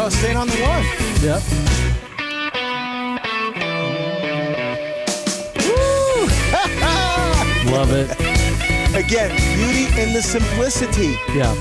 Oh, staying on the one. Yep. Woo! Love it. Again, beauty in the simplicity. Yeah.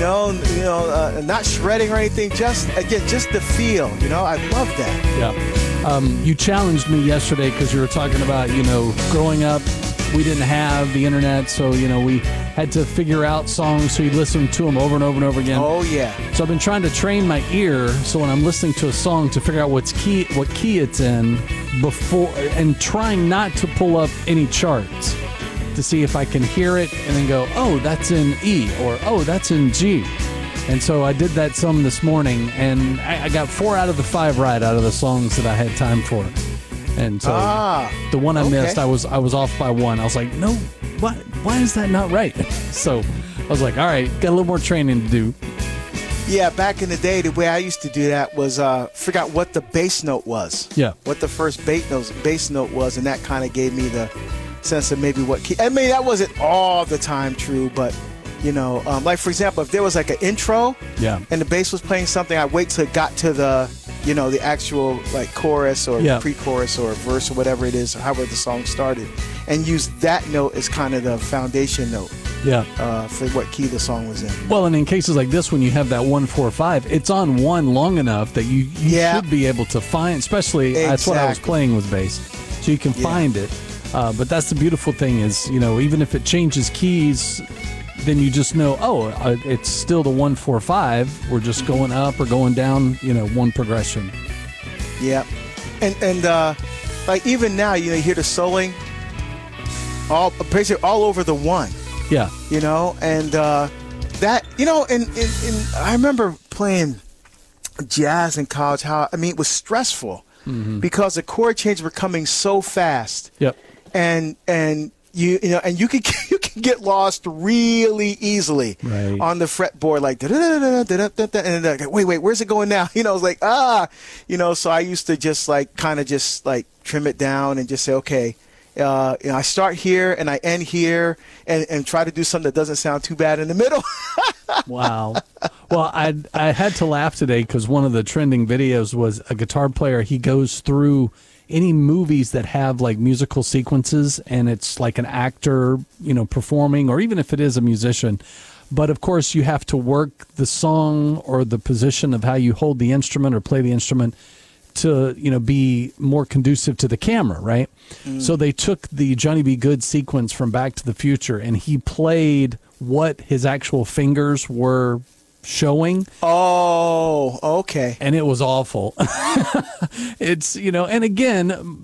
Not shredding or anything. Just the feel. I love that. Yeah. You challenged me yesterday because you were talking about, growing up, we didn't have the internet, so, we had to figure out songs, so you listen to them over and over and over again. Oh, yeah. So I've been trying to train my ear, so when I'm listening to a song, to figure out what key it's in before, and trying not to pull up any charts to see if I can hear it and then go, oh, that's in E, or oh, that's in G. And so I did that some this morning, and I got 4 out of the 5 right out of the songs that I had time for. And so the one I missed, I was off by 1. I was like, no, why is that not right? So I was like, all right, got a little more training to do. Yeah, back in the day, the way I used to do that was figure out what the bass note was. Yeah. What the first bass note was, and that kind of gave me the sense of maybe what key. I mean, that wasn't all the time true, but, like, for example, if there was like an intro and the bass was playing something, I'd wait till it got to the actual like chorus or pre-chorus or verse or whatever it is, however the song started, and use that note as kind of the foundation note for what key the song was in. Well, and in cases like this, when you have that 1-4-5, it's on 1 long enough that you should be able to find, especially that's what I was playing with bass, so you can find it. But that's the beautiful thing is, even if it changes keys, then you just know, it's still the 1-4-5. We're just going up or going down, one progression. Yeah. And like even now, you hear the soloing basically all over the 1. Yeah. And that, and I remember playing jazz in college, it was stressful because the chord changes were coming so fast. Yep. And you can get lost really easily on the fretboard, like and wait, where's it going now? It's like so I used to just trim it down and just say, okay, I start here and I end here, and try to do something that doesn't sound too bad in the middle. Wow. Well, I had to laugh today because one of the trending videos was a guitar player. He goes through any movies that have like musical sequences, and it's like an actor, performing, or even if it is a musician. But of course, you have to work the song or the position of how you hold the instrument or play the instrument to, be more conducive to the camera, right? So they took the Johnny B. Good sequence from Back to the Future, and he played what his actual fingers were showing. Oh, okay. And it was awful. It's, and again,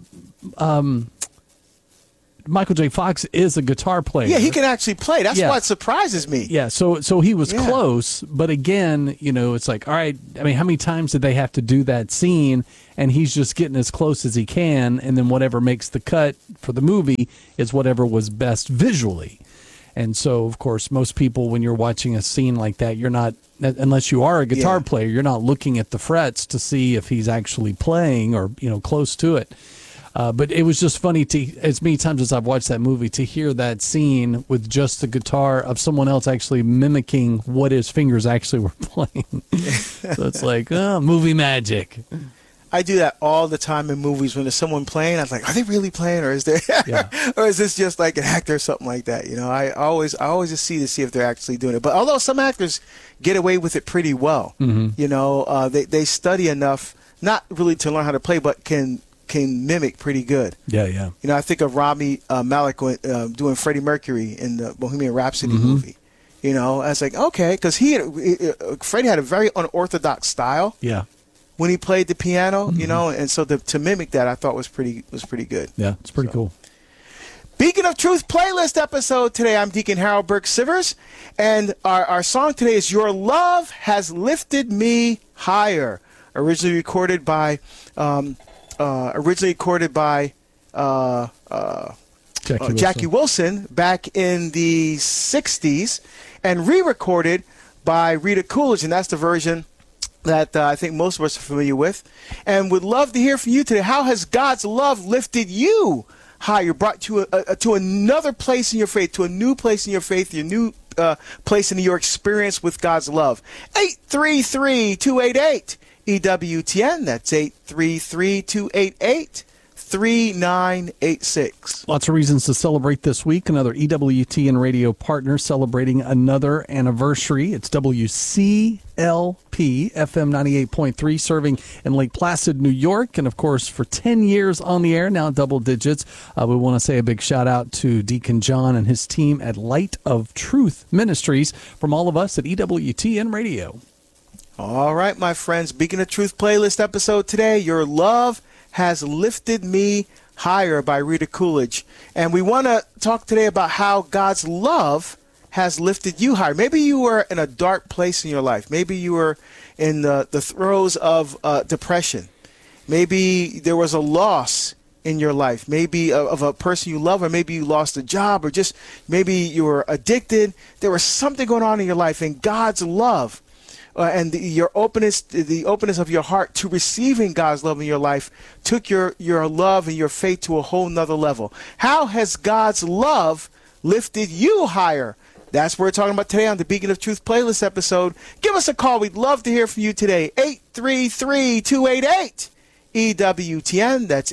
Michael J. Fox is a guitar player. Yeah, he can actually play. That's what surprises me. Yeah, so he was close, but again, it's like, all right, how many times did they have to do that scene? And he's just getting as close as he can, and then whatever makes the cut for the movie is whatever was best visually. And so, of course, most people, when you're watching a scene like that, you're not, unless you are a guitar player, you're not looking at the frets to see if he's actually playing or, close to it. But it was just funny as many times as I've watched that movie, to hear that scene with just the guitar of someone else actually mimicking what his fingers actually were playing. So it's like, movie magic. I do that all the time in movies. When there's someone playing, I'm like, are they really playing, or is there, or is this just like an actor or something like that? I always just see if they're actually doing it. But although some actors get away with it pretty well, they study enough, not really to learn how to play, but can mimic pretty good. Yeah. I think of Rami Malek doing Freddie Mercury in the Bohemian Rhapsody movie. I was like, okay, because Freddie had a very unorthodox style. Yeah. When he played the piano, and so to mimic that, I thought was pretty good. Yeah, it's pretty cool. Beacon of Truth playlist episode today. I'm Deacon Harold Burke Sivers, and our song today is "Your Love Has Lifted Me Higher," originally recorded by Jackie Wilson back in the '60s, and re-recorded by Rita Coolidge, and that's the version that I think most of us are familiar with, and would love to hear from you today. How has God's love lifted you higher, brought you to another place in your faith, to a new place in your faith, your new place in your experience with God's love? 833-288 EWTN. That's 833-288-3986. Lots of reasons to celebrate this week. Another EWTN radio partner celebrating another anniversary. It's WCLP FM 98.3, serving in Lake Placid, New York. And of course, for 10 years on the air, now double digits. We want to say a big shout out to Deacon John and his team at Light of Truth Ministries from all of us at EWTN Radio. All right, my friends. Beacon of Truth playlist episode today. Your Love Has Lifted Me Higher by Rita Coolidge. And we want to talk today about how God's love has lifted you higher. Maybe you were in a dark place in your life. Maybe you were in the throes of depression. Maybe there was a loss in your life, maybe of a person you love, or maybe you lost a job, or just maybe you were addicted. There was something going on in your life, and God's love and the openness of your heart to receiving God's love in your life took your love and your faith to a whole nother level. How has God's love lifted you higher? That's what we're talking about today on the Beacon of Truth playlist episode. Give us a call. We'd love to hear from you today. 833-288-EWTN. That's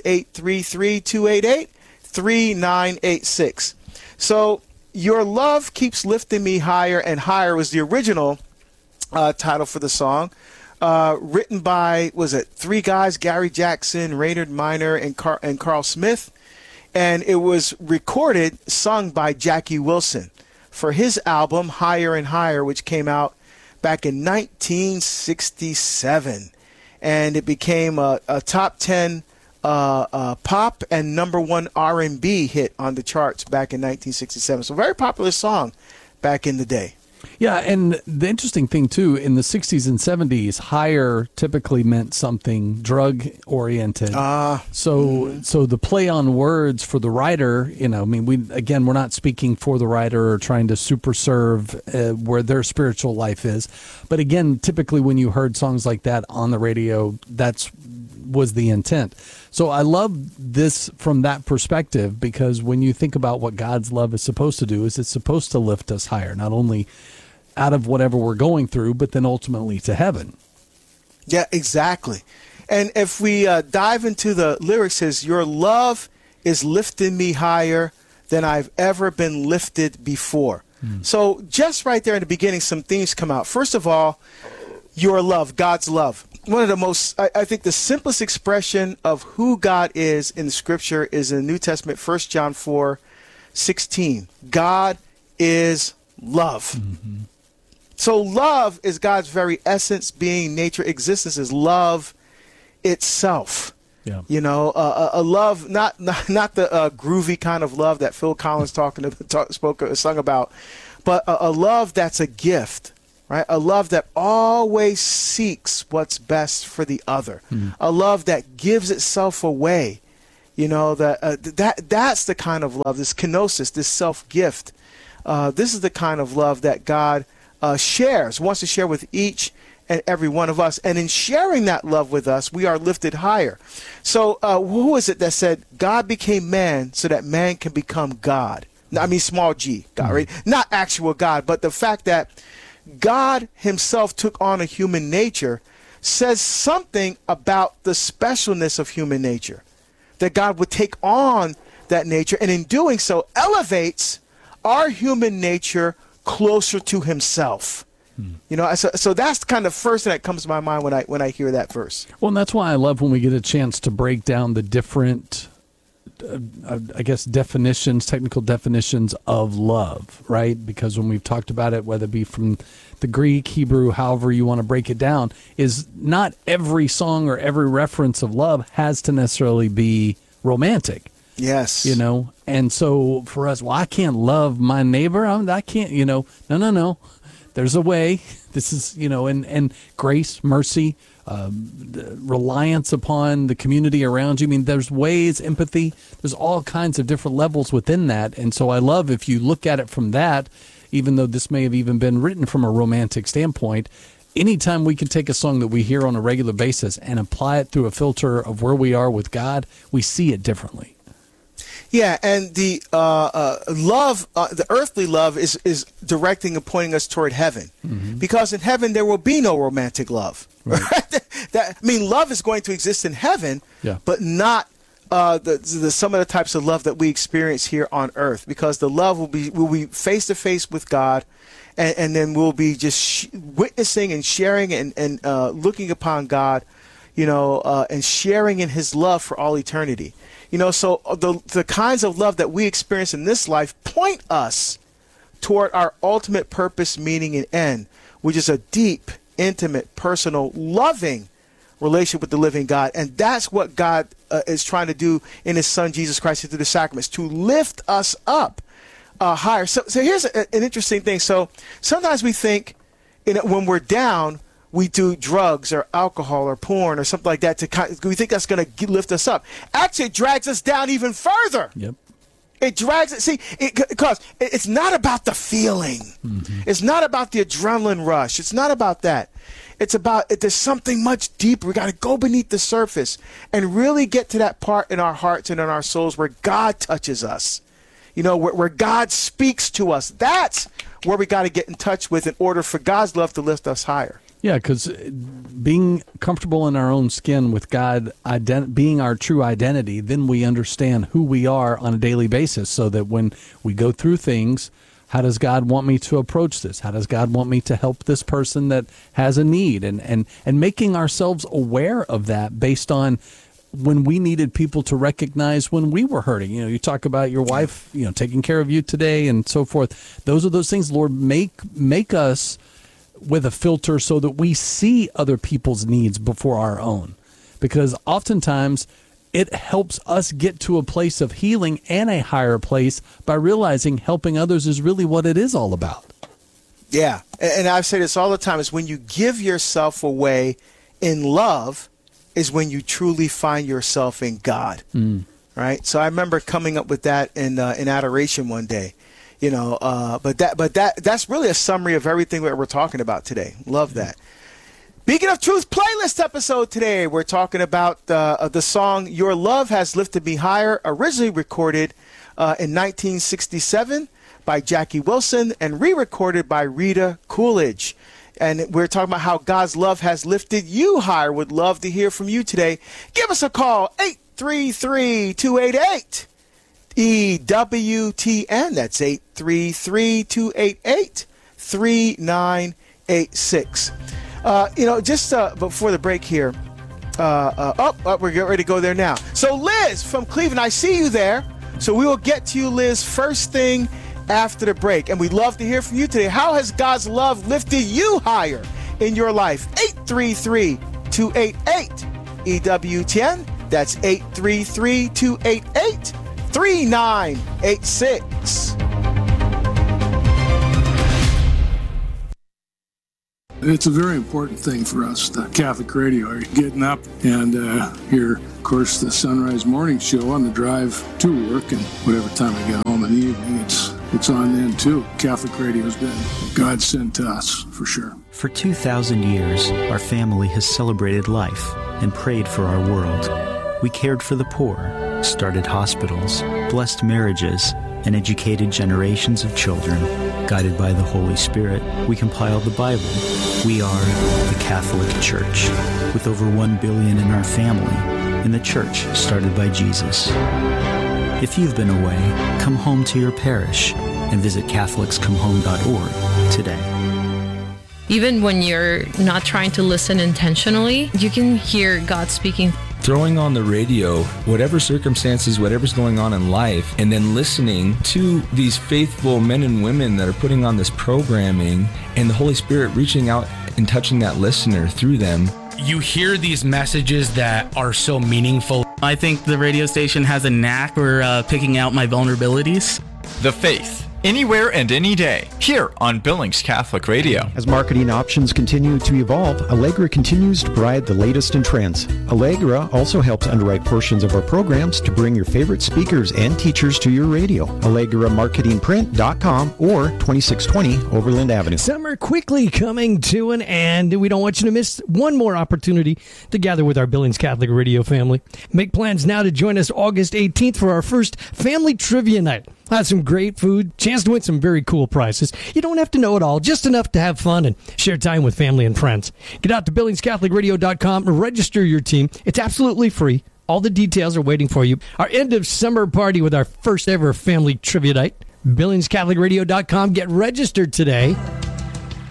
833-288-3986. So, Your Love Keeps Lifting Me Higher and Higher was the original title for the song, written by, three guys, Gary Jackson, Raynard Minor, and Carl Smith. And it was sung by Jackie Wilson for his album Higher and Higher, which came out back in 1967. And it became a top 10 pop and number one R&B hit on the charts back in 1967. So a very popular song back in the day. Yeah, and the interesting thing, too, in the 60s and 70s, higher typically meant something drug-oriented. So the play on words for the writer, we're not speaking for the writer or trying to super serve where their spiritual life is. But again, typically when you heard songs like that on the radio, was the intent. So I love this from that perspective, because when you think about what God's love is supposed to do, is it's supposed to lift us higher, not only out of whatever we're going through, but then ultimately to heaven. Yeah, exactly. And if we dive into the lyrics, it says, your love is lifting me higher than I've ever been lifted before. So just right there in the beginning, some things come out. First of all, your love, God's love. One of the most, I think the simplest expression of who God is in the scripture is in the New Testament, 1 John 4:16. God is love. Mm-hmm. So love is God's very essence, being, nature, existence is love itself. Yeah. A love, not the groovy kind of love that Phil Collins sung about, but a love that's a gift. Right? A love that always seeks what's best for the other. A love that gives itself away. That's the kind of love, this kenosis, this self-gift. This is the kind of love that God wants to share with each and every one of us. And in sharing that love with us, we are lifted higher. So who is it that said God became man so that man can become God? I mean, small g, God, right? Not actual God, but the fact that God himself took on a human nature says something about the specialness of human nature. That God would take on that nature, and in doing so elevates our human nature closer to himself. So that's the kind of first thing that comes to my mind when I hear that verse. Well, and that's why I love when we get a chance to break down the different technical definitions of love, right? Because when we've talked about it, whether it be from the Greek, Hebrew, however you want to break it down, is not every song or every reference of love has to necessarily be romantic. Yes. And so for us, I can't love my neighbor. I can't, no. There's a way. This is, and grace, mercy, reliance upon the community around you. I mean, there's ways, empathy, there's all kinds of different levels within that. And so I love if you look at it from that, even though this may have even been written from a romantic standpoint, anytime we can take a song that we hear on a regular basis and apply it through a filter of where we are with God, we see it differently. Yeah, and the love, the earthly love is directing and pointing us toward heaven. Mm-hmm. Because in heaven there will be no romantic love. Right. love is going to exist in heaven, but not the some of the types of love that we experience here on earth, because the love will be face to face with God, and then we'll be just witnessing and sharing and looking upon God, and sharing in His love for all eternity. So the kinds of love that we experience in this life point us toward our ultimate purpose, meaning, and end, which is a deep, intimate, personal, loving relationship with the living God. And that's what God is trying to do in His Son, Jesus Christ, through the sacraments, to lift us up higher. So here's an interesting thing. So sometimes we think when we're down, we do drugs or alcohol or porn or something like that. We think that's going to lift us up. Actually, it drags us down even further. Yep. It drags it. See, because it's not about the feeling. Mm-hmm. It's not about the adrenaline rush. It's not about that. It's about there's something much deeper. We got to go beneath the surface and really get to that part in our hearts and in our souls where God touches us. Where God speaks to us. That's where we got to get in touch with in order for God's love to lift us higher. Yeah, because being comfortable in our own skin with God being our true identity, then we understand who we are on a daily basis, so that when we go through things, how does God want me to approach this? How does God want me to help this person that has a need? And making ourselves aware of that based on when we needed people to recognize when we were hurting. You talk about your wife, taking care of you today and so forth. Those are those things, Lord, make us with a filter so that we see other people's needs before our own. Because oftentimes it helps us get to a place of healing and a higher place by realizing helping others is really what it is all about. Yeah. And I say this all the time, is when you give yourself away in love is when you truly find yourself in God. Right? So I remember coming up with that in adoration one day. But that's really a summary of everything that we're talking about today. Love that. Speaking of Truth Playlist episode today, we're talking about the song Your Love Has Lifted Me Higher, originally recorded in 1967 by Jackie Wilson and re-recorded by Rita Coolidge. And we're talking about how God's love has lifted you higher. Would love to hear from you today. Give us a call, 833-288. EWTN. That's 833-288-3986. Just before the break here, we're getting ready to go there now. So Liz from Cleveland, I see you there. So we will get to you, Liz, first thing after the break. And we'd love to hear from you today. How has God's love lifted you higher in your life? 833-288-EWTN. That's 833-288-3986. It's a very important thing for us, the Catholic radio. Are you getting up and hear, of course, the Sunrise Morning Show on the drive to work, and whatever time I get home in the evening, it's on then too. Catholic radio has been a godsend to us, for sure. For 2,000 years, our family has celebrated life and prayed for our world. We cared for the poor, started hospitals, blessed marriages, and educated generations of children. Guided by the Holy Spirit, we compiled the Bible. We are the Catholic Church, with over 1 billion in our family, and the church started by Jesus. If you've been away, come home to your parish and visit CatholicsComeHome.org today. Even when you're not trying to listen intentionally, you can hear God speaking. Throwing on the radio, whatever circumstances, whatever's going on in life, and then listening to these faithful men and women that are putting on this programming, and the Holy Spirit reaching out and touching that listener through them. You hear these messages that are so meaningful. I think the radio station has a knack for picking out my vulnerabilities. The Faith. Anywhere and any day, here on Billings Catholic Radio. As marketing options continue to evolve, Allegra continues to provide the latest in trends. Allegra also helps underwrite portions of our programs to bring your favorite speakers and teachers to your radio. AllegraMarketingPrint.com or 2620 Overland Avenue. Summer quickly coming to an end. We don't want you to miss one more opportunity to gather with our Billings Catholic Radio family. Make plans now to join us August 18th for our first Family Trivia Night. Some great food, chance to win some very cool prizes. You don't have to know it all, just enough to have fun and share time with family and friends. Get out to BillingsCatholicRadio.com and register your team. It's absolutely free. All the details are waiting for you. Our end of summer party with our first ever family trivia night. BillingsCatholicRadio.com. Get registered today.